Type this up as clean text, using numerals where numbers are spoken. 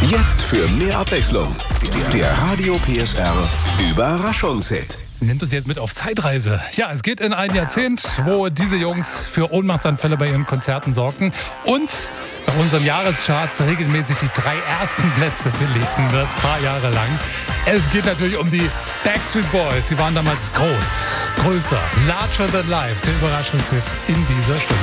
Jetzt für mehr Abwechslung. Der Radio PSR Überraschungshit. Nimmt uns jetzt mit auf Zeitreise. Ja, es geht in ein Jahrzehnt, wo diese Jungs für Ohnmachtsanfälle bei ihren Konzerten sorgten und bei unseren Jahrescharts regelmäßig die 3 ersten Plätze belegten, das paar Jahre lang. Es geht natürlich um die Backstreet Boys. Sie waren damals größer, larger than life. Der Überraschungshit in dieser Stunde.